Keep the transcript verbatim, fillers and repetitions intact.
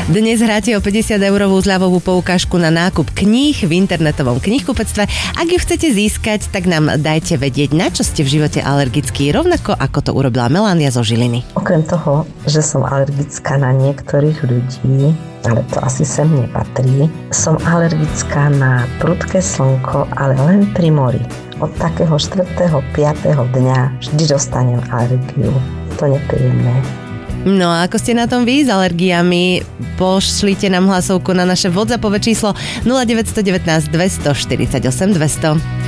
Dnes hráte o päťdesiateurovú zľavovú poukážku na nákup kníh v internetovom knihkupectve. Ak ju chcete získať, tak nám dajte vedieť, na čo ste v živote alergickí, rovnako ako to urobila Melania zo Žiliny. Okrem toho, že som alergická na niektorých ľudí, ale to asi sem nepatrí, som alergická na prudké slnko, ale len pri mori. Od takého štvrtého piateho dňa vždy dostanem alergiu. To nepríjemné. No a ako ste na tom vy s alergiami? Pošlite nám hlasovku na naše WhatsAppové číslo nula deväť jedna deväť, dva štyri osem, dva nula nula.